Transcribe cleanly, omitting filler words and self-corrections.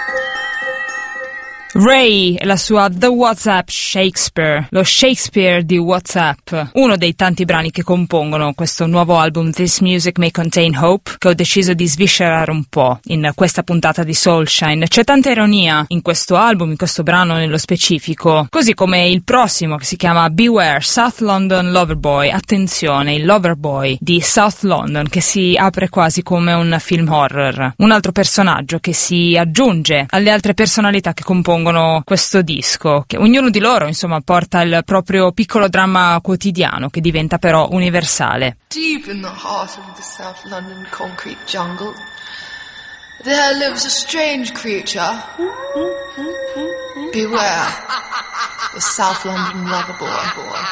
Ray e la sua The WhatsApp Shakespeare, lo Shakespeare di WhatsApp, uno dei tanti brani che compongono questo nuovo album This Music May Contain Hope, che ho deciso di sviscerare un po' in questa puntata di Soulshine. C'è tanta ironia in questo album, in questo brano nello specifico, così come il prossimo che si chiama Beware, South London Loverboy. Attenzione, il Loverboy di South London, che si apre quasi come un film horror, un altro personaggio che si aggiunge alle altre personalità che compongono questo disco, che ognuno di loro insomma porta il proprio piccolo dramma quotidiano che diventa però universale. Deep in the heart of the South London concrete jungle, there lives a strange creature. Beware, the South London Loverboy.